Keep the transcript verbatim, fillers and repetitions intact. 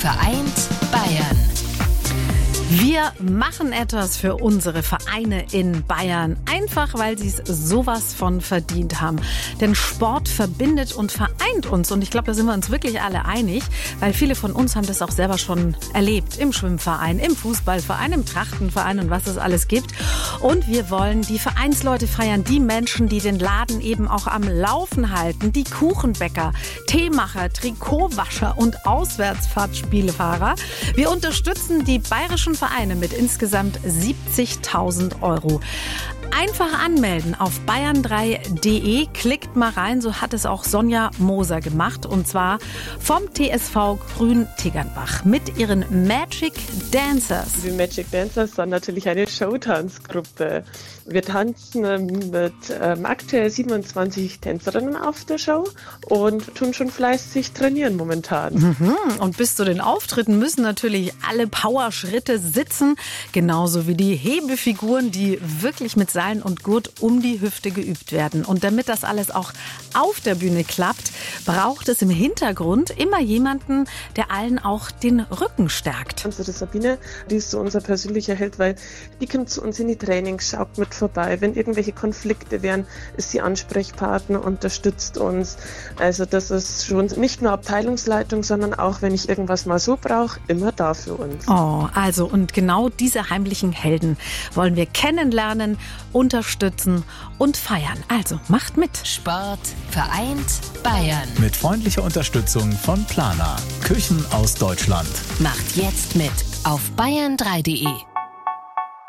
vereint Bayern. Wir machen etwas für unsere Vereine in Bayern, einfach weil sie es sowas von verdient haben. Denn Sport verbindet und vereint uns und ich glaube, da sind wir uns wirklich alle einig, weil viele von uns haben das auch selber schon erlebt. Im Schwimmverein, im Fußballverein, im Trachtenverein und was es alles gibt. Und wir wollen die Vereinsleute feiern, die Menschen, die den Laden eben auch am Laufen halten, die Kuchenbäcker, Teemacher, Trikotwascher und Auswärtsfahrtspielefahrer. Wir unterstützen die bayerischen Vereine mit insgesamt siebzigtausend Euro. Einfach anmelden auf bayern drei punkt de. Klickt mal rein, so hat es auch Sonja Moser gemacht. Und zwar vom T S V Grün-Tegernbach mit ihren Magic Dancers. Die Magic Dancers sind natürlich eine Showtanzgruppe. Wir tanzen mit ähm, aktuell siebenundzwanzig Tänzerinnen auf der Show und tun schon fleißig trainieren momentan. Mhm. Und bis zu den Auftritten müssen natürlich alle Powerschritte sitzen, genauso wie die Hebefiguren, die wirklich mit Seilen und Gurt um die Hüfte geübt werden. Und damit das alles auch auf der Bühne klappt, braucht es im Hintergrund immer jemanden, der allen auch den Rücken stärkt. Unsere Sabine, die ist so unser persönlicher Held, weil die kommt zu uns in die Trainings, schaut mit vorbei. Wenn irgendwelche Konflikte wären, ist sie Ansprechpartner, unterstützt uns. Also das ist schon nicht nur Abteilungsleitung, sondern auch, wenn ich irgendwas mal so brauche, immer da für uns. Oh, also und genau diese heimlichen Helden wollen wir kennenlernen, unterstützen und feiern. Also macht mit. Sport vereint Bayern. Mit freundlicher Unterstützung von Plana. Küchen aus Deutschland. Macht jetzt mit auf bayern drei punkt de.